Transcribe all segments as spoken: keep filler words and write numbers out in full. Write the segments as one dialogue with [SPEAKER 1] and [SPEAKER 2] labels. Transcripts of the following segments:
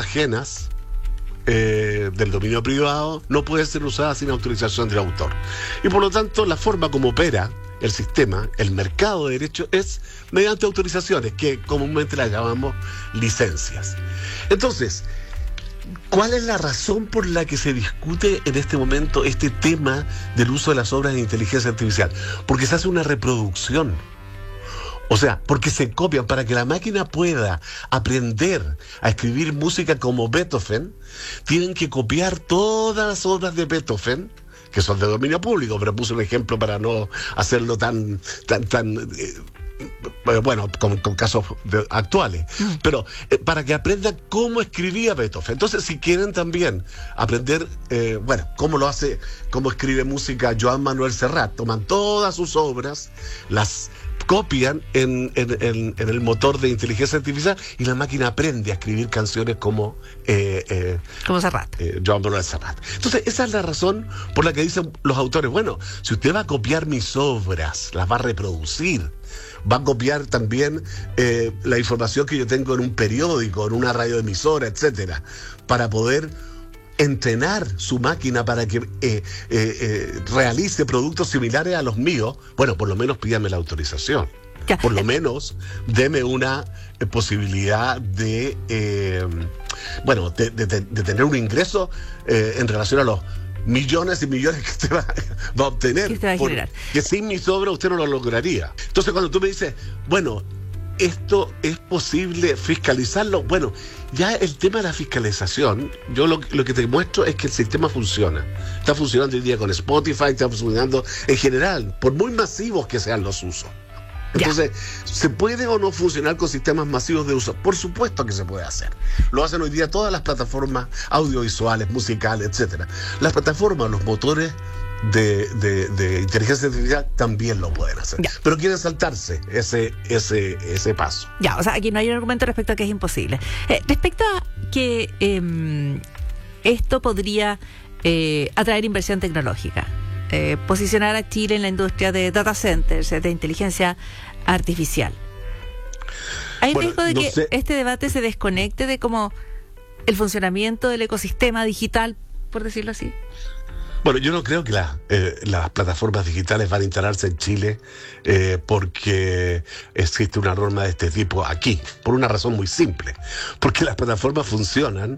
[SPEAKER 1] ajenas eh, del dominio privado no pueden ser usadas sin autorización del autor. Y por lo tanto, la forma como opera el sistema, el mercado de derechos, es mediante autorizaciones, que comúnmente las llamamos licencias. Entonces, ¿cuál es la razón por la que se discute en este momento este tema del uso de las obras de inteligencia artificial? Porque se hace una reproducción. O sea, porque se copian. Para que la máquina pueda aprender a escribir música como Beethoven, tienen que copiar todas las obras de Beethoven, que son de dominio público, pero puse un ejemplo para no hacerlo tan, tan, tan eh, bueno, con, con casos de, actuales, mm. pero eh, para que aprendan cómo escribía Beethoven. Entonces, si quieren también aprender, eh, bueno, cómo lo hace, cómo escribe música Joan Manuel Serrat, toman todas sus obras, las copian en, en, en, en el motor de inteligencia artificial y la máquina aprende a escribir canciones como eh, eh,
[SPEAKER 2] como Serrat,
[SPEAKER 1] eh, Joan Manuel Serrat. Entonces, esa es la razón por la que dicen los autores, bueno, si usted va a copiar mis obras, las va a reproducir, va a copiar también eh, la información que yo tengo en un periódico, en una radioemisora, etcétera, para poder entrenar su máquina para que eh, eh, eh, realice productos similares a los míos. Bueno, por lo menos pídame la autorización. Ya. Por lo menos deme una eh, posibilidad de eh, bueno, de, de, de, de tener un ingreso eh, en relación a los millones y millones que usted va, va a obtener.
[SPEAKER 2] ¿Qué te va a generar?
[SPEAKER 1] Que sin mis obras usted no lo lograría. Entonces, cuando tú me dices, bueno, ¿esto es posible fiscalizarlo? Bueno, ya el tema de la fiscalización, yo lo, lo que te muestro es que el sistema funciona. Está funcionando hoy día con Spotify, está funcionando en general, por muy masivos que sean los usos. Entonces, ya. ¿Se puede o no funcionar con sistemas masivos de uso? Por supuesto que se puede hacer. Lo hacen hoy día todas las plataformas audiovisuales, musicales, etcétera. Las plataformas, los motores De, de, de inteligencia artificial también lo pueden hacer, ya. Pero quieren saltarse ese ese ese paso.
[SPEAKER 2] Ya, o sea, aquí no hay un argumento respecto a que es imposible. Eh, respecto a que eh, esto podría eh, atraer inversión tecnológica, eh, posicionar a Chile en la industria de data centers, de inteligencia artificial. ¿Hay
[SPEAKER 1] bueno,
[SPEAKER 2] riesgo de
[SPEAKER 1] no
[SPEAKER 2] que
[SPEAKER 1] sé.
[SPEAKER 2] este debate se desconecte de cómo el funcionamiento del ecosistema digital, por decirlo así?
[SPEAKER 1] Bueno, yo no creo que la, eh, las plataformas digitales van a instalarse en Chile eh, porque existe una norma de este tipo aquí, por una razón muy simple, porque las plataformas funcionan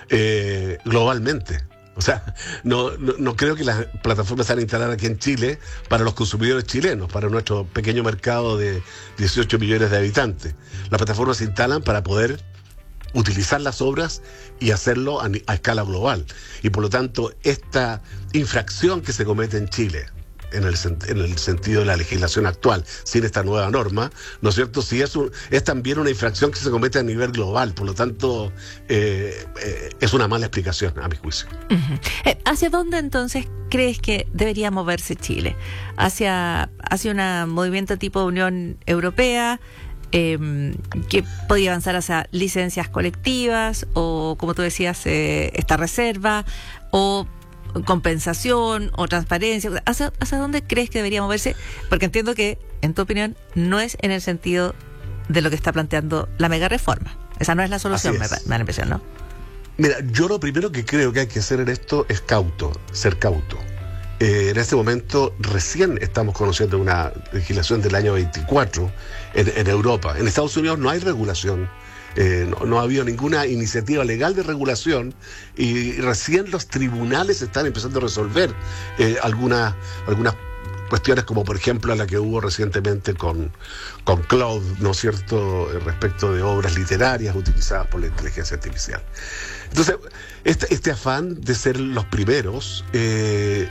[SPEAKER 1] eh, globalmente. O sea, no, no, no creo que las plataformas se van a instalar aquí en Chile para los consumidores chilenos, para nuestro pequeño mercado de dieciocho millones de habitantes. Las plataformas se instalan para poder utilizar las obras y hacerlo a, a escala global. Y por lo tanto, esta infracción que se comete en Chile, en el, en el sentido de la legislación actual, sin esta nueva norma, ¿no es cierto? Sí, es, un, es también una infracción que se comete a nivel global. Por lo tanto, eh, eh, es una mala explicación, a mi juicio.
[SPEAKER 2] Uh-huh. Eh, ¿Hacia dónde entonces crees que debería moverse Chile? ¿Hacia, hacia un movimiento tipo Unión Europea? Eh, que podía avanzar hacia licencias colectivas o, como tú decías, eh, esta reserva o compensación o transparencia. ¿Hacia, ¿Hacia dónde crees que debería moverse? Porque entiendo que, en tu opinión, no es en el sentido de lo que está planteando la mega reforma. Esa no es la solución, me, me da la impresión, ¿no?
[SPEAKER 1] Mira, yo lo primero que creo que hay que hacer en esto es cauto, ser cauto. Eh, en este momento recién estamos conociendo una legislación del año veinticuatro en, en Europa. En Estados Unidos no hay regulación, eh, no, no ha habido ninguna iniciativa legal de regulación y recién los tribunales están empezando a resolver eh, algunas algunas cuestiones, como por ejemplo la que hubo recientemente con, con Claude, ¿no es cierto?, respecto de obras literarias utilizadas por la inteligencia artificial. Entonces, este, este afán de ser los primeros, eh,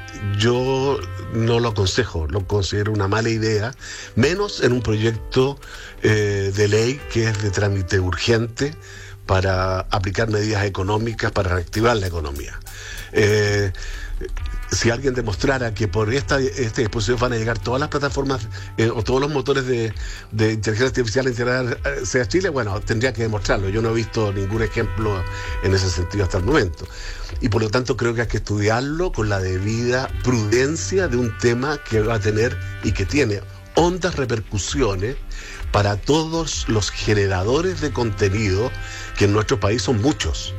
[SPEAKER 1] yo no lo aconsejo, lo considero una mala idea, menos en un proyecto eh, de ley que es de trámite urgente para aplicar medidas económicas para reactivar la economía. Eh, Si alguien demostrara que por esta, esta disposición van a llegar todas las plataformas eh, o todos los motores de, de inteligencia artificial a integrarse a Chile, bueno, tendría que demostrarlo. Yo no he visto ningún ejemplo en ese sentido hasta el momento. Y por lo tanto creo que hay que estudiarlo con la debida prudencia de un tema que va a tener y que tiene hondas repercusiones para todos los generadores de contenido, que en nuestro país son muchos.